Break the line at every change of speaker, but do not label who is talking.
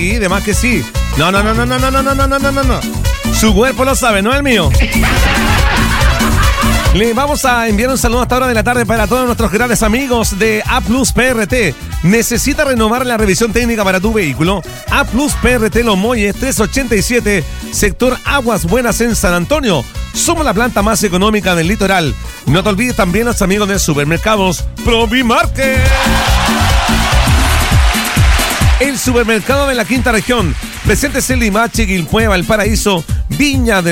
Sí, de más que sí. No. Su cuerpo lo sabe, no el mío. Le vamos a enviar un saludo a esta hora de la tarde para todos nuestros grandes amigos de A Plus PRT. ¿Necesita renovar la revisión técnica para tu vehículo? A Plus PRT Los Molles 387, sector Aguas Buenas en San Antonio. Somos la planta más económica del litoral. No te olvides también los amigos de supermercados Provimarket. El supermercado de la Quinta Región. Presentes en Limache, Quilpué, Valparaíso, Viña del